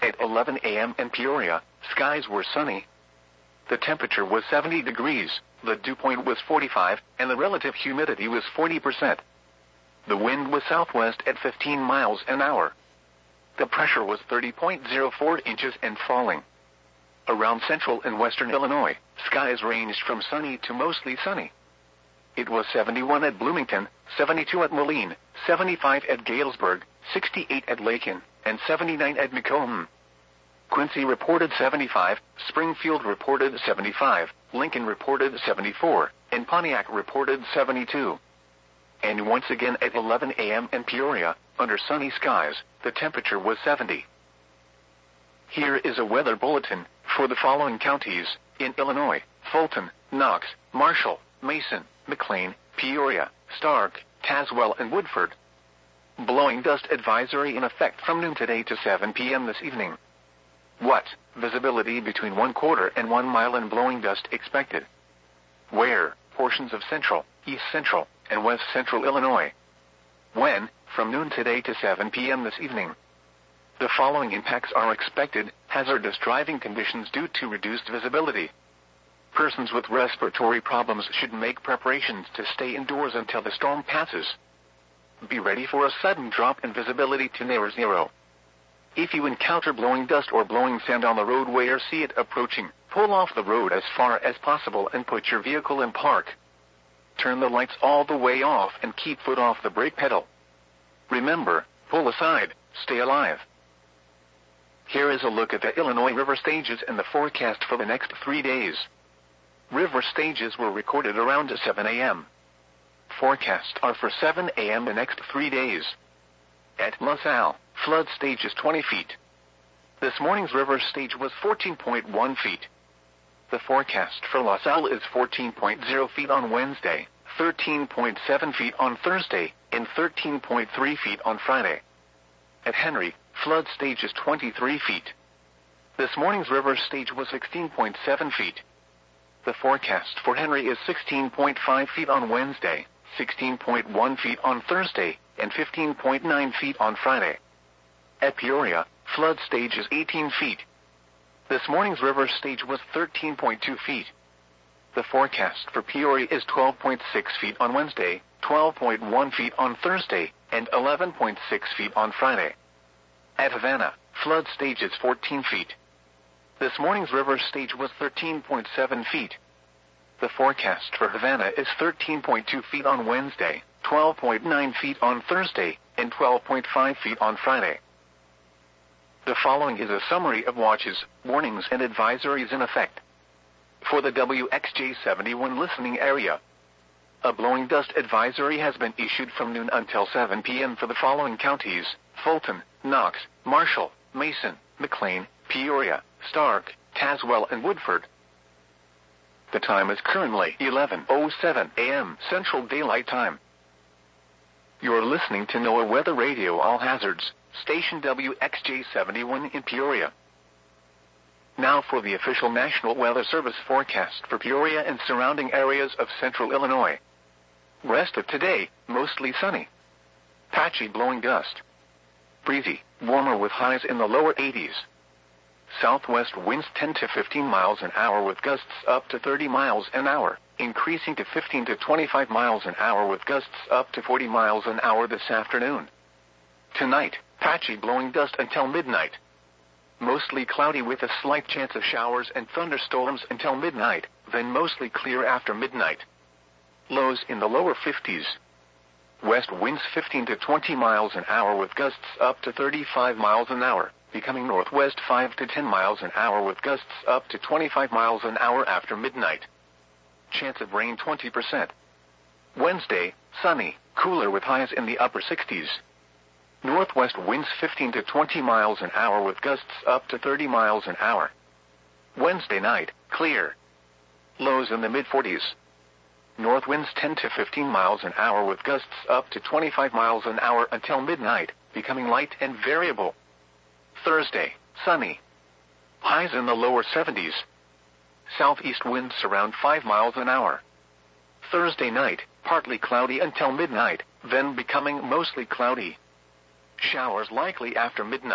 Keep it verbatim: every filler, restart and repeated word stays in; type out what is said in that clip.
at eleven a m in Peoria, skies were sunny. The temperature was seventy degrees, the dew point was forty-five, and the relative humidity was forty percent. The wind was southwest at fifteen miles an hour. The pressure was thirty point zero four inches and falling. Around central and western Illinois, skies ranged from sunny to mostly sunny. It was seventy-one at Bloomington, seventy-two at Moline, seventy-five at Galesburg, sixty-eight at Lakin, and seventy-nine at Macomb. Quincy reported seventy-five, Springfield reported seventy-five, Lincoln reported seventy-four, and Pontiac reported seventy-two. And once again at eleven a m in Peoria, under sunny skies, the temperature was seventy. Here is a weather bulletin for the following counties in Illinois: Fulton, Knox, Marshall, Mason, McLean, Peoria, Stark, Tazewell, and Woodford. Blowing dust advisory in effect from noon today to seven p m this evening. What? Visibility between one quarter and one mile and blowing dust expected. Where? Portions of central, east central, and west central Illinois. When? From noon today to seven p m this evening. The following impacts are expected: hazardous driving conditions due to reduced visibility. Persons with respiratory problems should make preparations to stay indoors until the storm passes. Be ready for a sudden drop in visibility to near zero. If you encounter blowing dust or blowing sand on the roadway or see it approaching, pull off the road as far as possible and put your vehicle in park. Turn the lights all the way off and keep foot off the brake pedal. Remember, pull aside, stay alive. Here is a look at the Illinois river stages and the forecast for the next three days. River stages were recorded around seven a m Forecasts are for seven a m the next three days. At LaSalle, flood stage is twenty feet. This morning's river stage was fourteen point one feet. The forecast for LaSalle is fourteen point zero feet on Wednesday, thirteen point seven feet on Thursday, and thirteen point three feet on Friday. At Henry, flood stage is twenty-three feet. This morning's river stage was sixteen point seven feet. The forecast for Henry is sixteen point five feet on Wednesday, sixteen point one feet on Thursday, and fifteen point nine feet on Friday. At Peoria, flood stage is eighteen feet. This morning's river stage was thirteen point two feet. The forecast for Peoria is twelve point six feet on Wednesday, twelve point one feet on Thursday, and eleven point six feet on Friday. At Havana, flood stage is fourteen feet. This morning's river stage was thirteen point seven feet. The forecast for Havana is thirteen point two feet on Wednesday, twelve point nine feet on Thursday, and twelve point five feet on Friday. The following is a summary of watches, warnings, and advisories in effect. For the W X J seventy-one listening area, a blowing dust advisory has been issued from noon until seven p m for the following counties: Fulton, Knox, Marshall, Mason, McLean, Peoria, Stark, Tazewell, and Woodford. The time is currently eleven oh seven a m Central Daylight Time. You're listening to NOAA Weather Radio All Hazards, station W X J seventy-one in Peoria. Now for the official National Weather Service forecast for Peoria and surrounding areas of central Illinois. Rest of today, mostly sunny. Patchy blowing dust. Breezy, warmer with highs in the lower eighties. Southwest winds ten to fifteen miles an hour with gusts up to thirty miles an hour, increasing to fifteen to twenty-five miles an hour with gusts up to forty miles an hour this afternoon. Tonight, patchy blowing dust until midnight. Mostly cloudy with a slight chance of showers and thunderstorms until midnight, then mostly clear after midnight. Lows in the lower fifties. West winds fifteen to twenty miles an hour with gusts up to thirty-five miles an hour, becoming northwest five to ten miles an hour with gusts up to twenty-five miles an hour after midnight. Chance of rain twenty percent. Wednesday, sunny, cooler with highs in the upper sixties. Northwest winds fifteen to twenty miles an hour with gusts up to thirty miles an hour. Wednesday night, clear. Lows in the mid forties. North winds ten to fifteen miles an hour with gusts up to twenty-five miles an hour until midnight, becoming light and variable. Thursday, sunny. Highs in the lower seventies. Southeast winds around five miles an hour. Thursday night, partly cloudy until midnight, then becoming mostly cloudy. Showers likely after midnight.